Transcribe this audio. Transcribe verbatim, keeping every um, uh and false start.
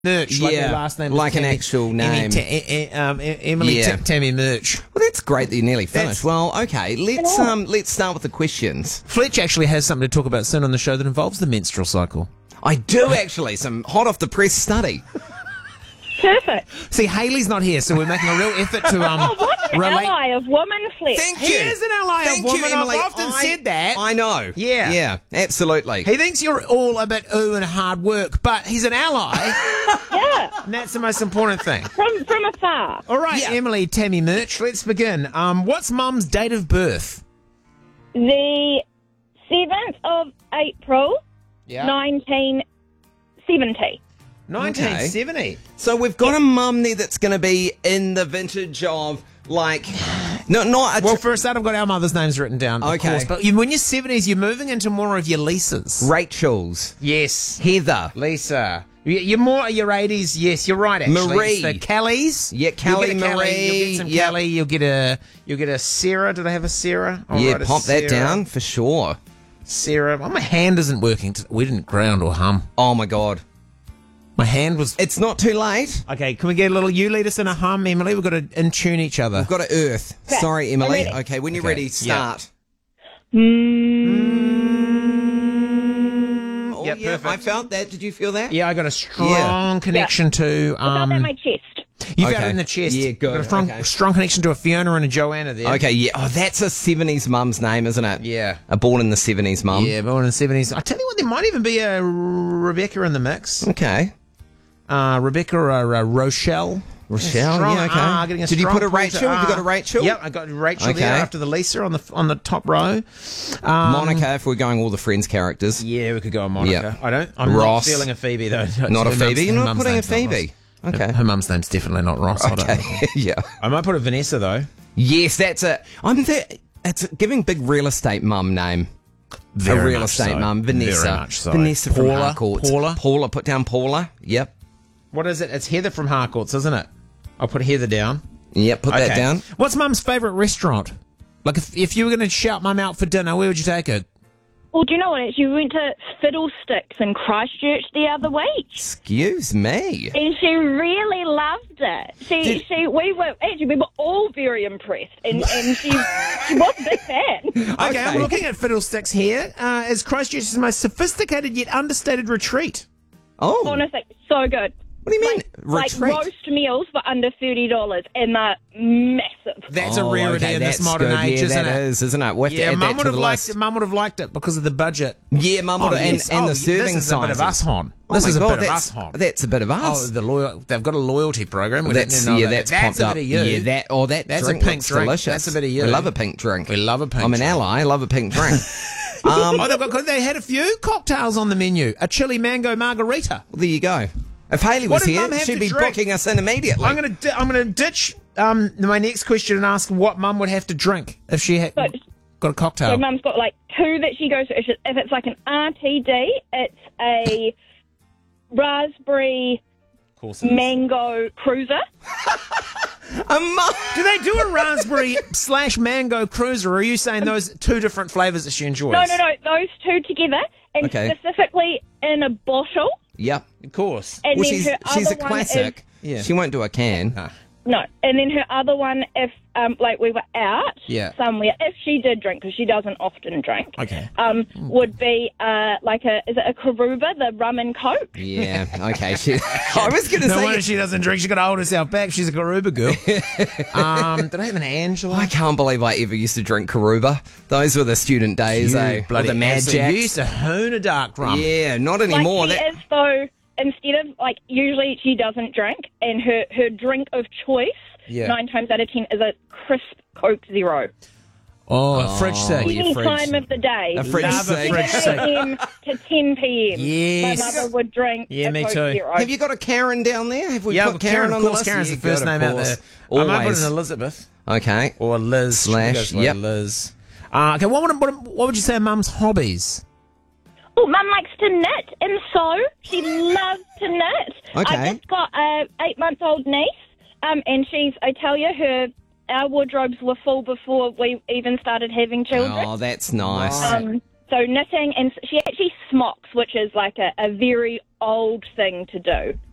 Murch, like Yeah, her last name was like an Tammy- actual Emmy name. Ta- E- E- um, E- Emily Yeah. Ta- Tammy Murch. Well, that's great that you nearly finished. That's- Well, okay, let's um let's start with the questions. Fletch actually has something to talk about soon on the show that involves the menstrual cycle. I do actually, some hot off the press study. Perfect. See, Hayley's not here, so we're making a real effort to um Oh, what an relate. ally of woman, Fletch. Thank He you. is an ally Thank of you, woman. I've Emily. often I- said that. I know. Yeah. Yeah, absolutely. He thinks you're all a bit ooh and hard work, but he's an ally, Yeah, and that's the most important thing. from from afar. All right, Yeah. Emily Tammy Murch, let's begin. Um, what's Mum's date of birth? The seventh of April, Yeah. nineteen seventy. nineteen seventy. So we've got a mum there that's going to be in the vintage of, like, no, not a Well, tr- for a start, I've got our mother's names written down. Of Okay. course, but you, when you're seventies, you're moving into more of your Lisa's. Rachel's, Yes, Heather. Lisa. You- You're more your eighties. Yes, you're right. Actually, Marie. It's the Kellys. Yeah, You'll Kelly, get a Kelly, Marie, You'll get some yep. Kelly. You'll get a. You'll get a Sarah. Do they have a Sarah? I'll Yeah, write a pop that Sarah. down for sure. Sarah. Well, my hand isn't working. T- we didn't ground or hum. Oh my God. My hand was. It's not too late. Okay, can we get a little? You lead us in a hum, Emily. We've got to in tune each other. We've got to earth. Okay, Sorry, Emily. I'm ready. Okay, when you're Okay, ready, yeah. start. Mm, Oh, Yeah, yeah, perfect. I felt that. Did you feel that? Yeah, I got a strong Yeah. connection to. I felt that in Um, my chest. you felt Okay. it in the chest. Yeah, good, Got a strong, okay. strong connection to a Fiona and a Joanna there. Okay, yeah. Oh, that's a seventies mum's name, isn't it? Yeah. A born in the seventies mum. Yeah, born in the seventies. I tell you what, there might even be a Rebecca in the mix. Okay. Uh, Rebecca or uh, Rochelle. Rochelle, Strong- yeah, okay. ah, getting a Did you strong put a pull to Rachel? Have you got a R. Rachel? Yep, I got Rachel Okay. there after the Lisa on the on the top row. Um, Monica, if we're going all the Friends characters. Yeah, we could go on Monica. Yep. I don't. I'm Ross. not feeling a Phoebe though. Not a Her Phoebe? mum's- You're her not mum's putting a name's not Phoebe? Ross. Okay. Her, her mum's name's definitely not Ross. I, don't Okay, think. yeah. I might put a Vanessa though. Yes, that's it. I'm there. It's giving big real estate mum name. Very a real much estate so. mum, Vanessa. Very much so. Vanessa from Paula. Harcourts. Paula. Paula. Put down Paula. Yep. What is it? It's Heather from Harcourts, isn't it? I'll put Heather down. Yep. Put that down. What's Mum's favourite restaurant? Like, if, if you were going to shout Mum out for dinner, where would you take her? Well, do you know what? She went to Fiddlesticks in Christchurch the other week. Excuse me. And she really loved it. She, Did- she, we were actually we were all very impressed, and, and she, she was a big fan. Okay, I'm looking at Fiddlesticks here. Uh, is Christchurch's most sophisticated yet understated retreat. Oh. Honestly, so good. What do you mean? Like, retreat? like roast meals for under thirty dollars, and they're massive. That's Oh, a rarity okay, in this that's modern good. age, yeah, isn't that it? is, isn't it? We'll have to Yeah, add Mum that would to have the liked list. it. Mum would have liked it because of the budget. Yeah, Mum would have, yes. and, and Oh, the serving this is a bit of sizes. us, Hon. Oh This my is a God, bit of that's, us, Hon. That's a bit of Oh, us. the loyal. They've got a loyalty program. We that's didn't know yeah, that. that's, that's popped a up. bit of you. Yeah, that or that That's a drink pink looks drink. delicious. That's a bit of you. We love a pink drink. We love a pink I'm an drink. ally. I love a pink drink. um, Oh, they've got, they had a few cocktails on the menu. A chili mango margarita. well, there you go. If Hayley What was did here, Mum have she'd to be drink? booking us in immediately. I'm gonna di- I'm gonna ditch um, my next question and ask what Mum would have to drink if she had So- got a cocktail. So Mum's got like two that she goes to. If it's- if it's like an R T D, it's a raspberry mango cruiser. a mum. Do they do a raspberry slash mango cruiser, or are you saying those two different flavours that she enjoys? No, no, no. Those two together, and Okay. specifically in a bottle. Yep. Of course. And Well, then she's her she's a other one classic. Yeah. She won't do a can. Ah. Is, no, and then her other one, if um, like we were out Yeah. somewhere, if she did drink, because she doesn't often drink. Okay. Um, would be uh, like a is it a Karuba, the rum and coke? Yeah. Okay. She, I was going to No say. wonder she doesn't drink. She's got to hold herself back. She's a Garuba girl. um, did I have an Angela? I can't believe I ever used to drink Karuba. Those were the student days, You eh? bloody Or the Mad ass. Jacks. You used to hoon a dark rum. Yeah, not Like anymore. she That- is though. Instead of like usually she doesn't drink, and her her drink of choice Yeah. nine times out of ten is a crisp Coke Zero. Oh, a fridge sick. yeah. Any fridge- time of the day, a fridge Love a sick. fridge seven a.m. to ten p.m. Yes. My mother would drink Yeah, a me Coke too. Zero. Have you got a Karen down there? Have we Yeah, put well, Karen, Karen, on of the course, list? Karen's Yeah, the first good, of name out course. there. I might put Always. an Elizabeth Okay. or Liz. Slash, We'll go for yep. Liz. Uh, okay, what would, what, what would you say are Mum's hobbies? Oh, Mum likes to knit and sew. She loves to knit. Okay. I just got a eight-month-old niece, um, and she's, I tell you, her our wardrobes were full before we even started having children. Oh, that's nice. Um, so knitting, and she actually smocks, which is like a, a very old thing to do.